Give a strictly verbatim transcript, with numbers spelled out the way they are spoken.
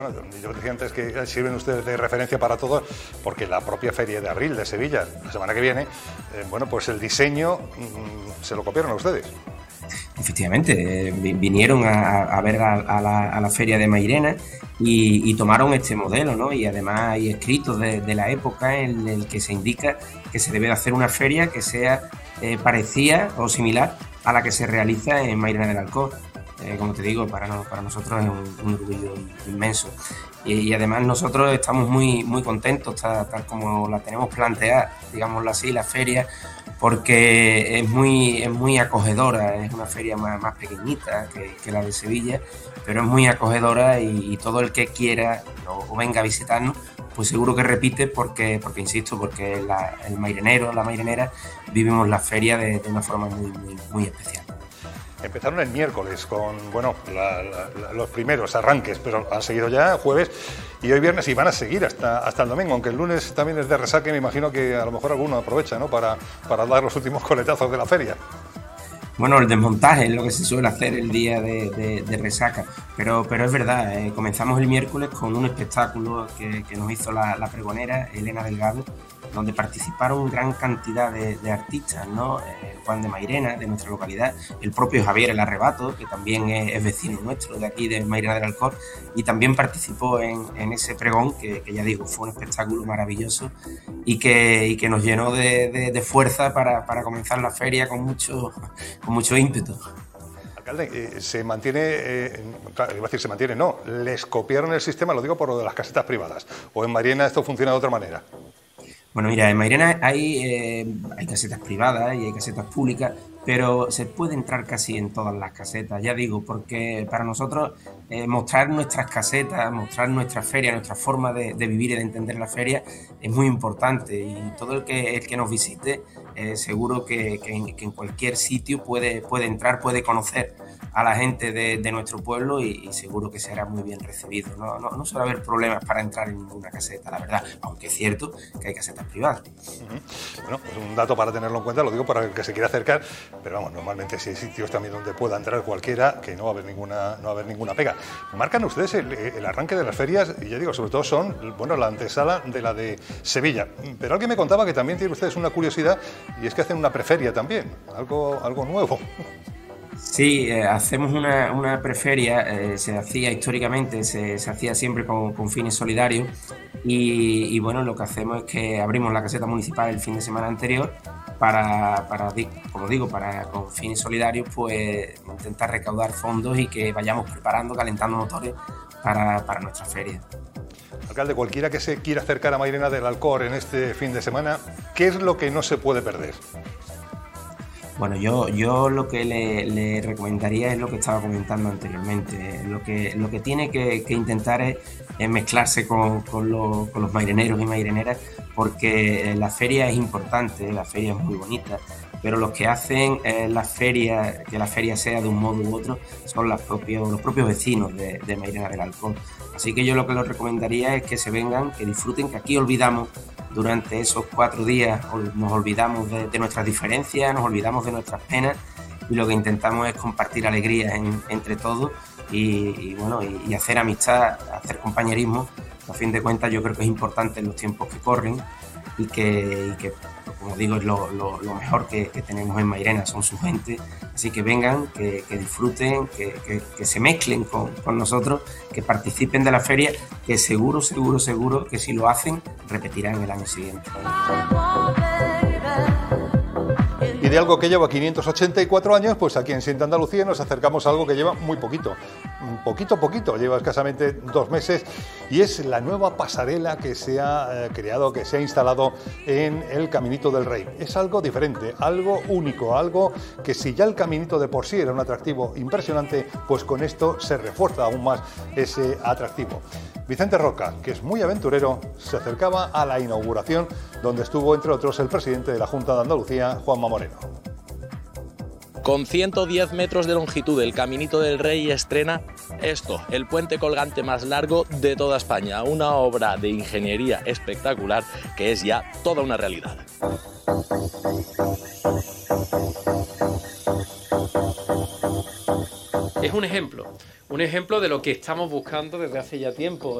Bueno, yo decía antes que sirven ustedes de referencia para todo, porque la propia Feria de Abril de Sevilla, la semana que viene, eh, bueno, pues el diseño mmm, se lo copiaron a ustedes. Efectivamente, eh, vinieron a, a ver a, a, la, a la Feria de Mairena y, y tomaron este modelo, ¿no? Y además hay escritos de, de la época en el que se indica que se debe hacer una feria que sea eh, parecida o similar a la que se realiza en Mairena del Alcor. Eh, como te digo, para, no, para nosotros es un, un orgullo inmenso. Y, y además nosotros estamos muy, muy contentos, tal, tal como la tenemos planteada, digámoslo así, la feria, porque es muy, es muy acogedora, es una feria más, más pequeñita que, que la de Sevilla, pero es muy acogedora y, y todo el que quiera o, o venga a visitarnos, pues seguro que repite porque, porque insisto, porque la, el mairenero, la mairenera, vivimos la feria de, de una forma muy, muy, muy especial. Empezaron el miércoles con, bueno, la, la, los primeros arranques, pero han seguido ya jueves y hoy viernes y van a seguir hasta, hasta el domingo, aunque el lunes también es de resaca y me imagino que a lo mejor alguno aprovecha, ¿no?, para, para dar los últimos coletazos de la feria. Bueno, el desmontaje es lo que se suele hacer el día de, de, de resaca, pero, pero es verdad, eh, comenzamos el miércoles con un espectáculo que, que nos hizo la, la pregonera Elena Delgado, donde participaron gran cantidad de, de artistas, ¿no? Eh, Juan de Mairena, de nuestra localidad, el propio Javier El Arrebato, que también es, es vecino nuestro de aquí, de Mairena del Alcor, y también participó en, en ese pregón, que, que ya digo, fue un espectáculo maravilloso y que, y que nos llenó de, de, de fuerza para, para comenzar la feria con mucho, con mucho ímpetu. Alcalde, eh, se mantiene, eh, claro, iba a decir se mantiene, no, les copiaron el sistema, lo digo por lo de las casetas privadas, o en Mairena esto funciona de otra manera. Bueno, mira, en Mairena hay, eh, hay casetas privadas y hay casetas públicas, pero se puede entrar casi en todas las casetas, ya digo, porque para nosotros eh, mostrar nuestras casetas, mostrar nuestra feria, nuestra forma de, de vivir y de entender la feria es muy importante y todo el que, el que nos visite eh, seguro que, que, en, que en cualquier sitio puede, puede entrar, puede conocer a la gente de, de nuestro pueblo y, y seguro que será muy bien recibido. No, no, no suele haber problemas para entrar en ninguna caseta, la verdad, aunque es cierto que hay casetas privadas. Uh-huh. Bueno, es un dato para tenerlo en cuenta, lo digo para el que se quiera acercar, pero vamos, normalmente si hay sitios también donde pueda entrar cualquiera, que no va a haber ninguna, no va a haber ninguna pega. Marcan ustedes el, el arranque de las ferias, y ya digo, sobre todo son, bueno, la antesala de la de Sevilla. Pero alguien me contaba que también tienen ustedes una curiosidad, y es que hacen una preferia también, algo, algo nuevo. Sí, eh, hacemos una, una preferia, eh, se hacía históricamente, se, se hacía siempre con, con fines solidarios y, y bueno, lo que hacemos es que abrimos la caseta municipal el fin de semana anterior para, para como digo, para con fines solidarios, pues intentar recaudar fondos y que vayamos preparando, calentando motores para, para nuestra feria. Alcalde, cualquiera que se quiera acercar a Mairena del Alcor en este fin de semana, ¿qué es lo que no se puede perder? Bueno, yo, yo lo que le, le recomendaría es lo que estaba comentando anteriormente. Lo que, lo que tiene que, que intentar es, es mezclarse con, con, los, con los maireneros y maireneras, porque la feria es importante, la feria es muy bonita, pero los que hacen eh, la feria, que la feria sea de un modo u otro, son los propios, los propios vecinos de, de Mairena del Alcor. Así que yo lo que les recomendaría es que se vengan, que disfruten, que aquí olvidamos durante esos cuatro días, nos olvidamos de, de nuestras diferencias, nos olvidamos de nuestras penas y lo que intentamos es compartir alegrías en, entre todos y, y bueno, y, y hacer amistad, hacer compañerismo. A fin de cuentas yo creo que es importante en los tiempos que corren y que, y que como digo, es lo, lo, lo mejor que, que tenemos en Mairena, son su gente. Así que vengan, que, que disfruten, que, que, que se mezclen con, con nosotros, que participen de la feria, que seguro, seguro, seguro que si lo hacen, repetirán el año siguiente. Y de algo que lleva quinientos ochenta y cuatro años, pues aquí en Siente Andalucía nos acercamos a algo que lleva muy poquito, poquito, poquito, lleva escasamente dos meses, y es la nueva pasarela que se ha eh, creado, que se ha instalado en el Caminito del Rey. Es algo diferente, algo único, algo que si ya el Caminito de por sí era un atractivo impresionante, pues con esto se refuerza aún más ese atractivo. Vicente Roca, que es muy aventurero, se acercaba a la inauguración, donde estuvo, entre otros, el presidente de la Junta de Andalucía, Juanma Moreno. Con ciento diez metros de longitud, el Caminito del Rey estrena esto, el puente colgante más largo de toda España, una obra de ingeniería espectacular que es ya toda una realidad. Es un ejemplo, un ejemplo de lo que estamos buscando desde hace ya tiempo.